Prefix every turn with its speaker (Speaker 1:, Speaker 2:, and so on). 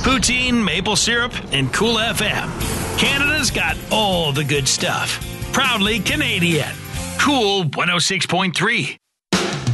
Speaker 1: poutine, maple syrup, and Cool FM. Canada's got all the good stuff. Proudly Canadian. Cool 106.3.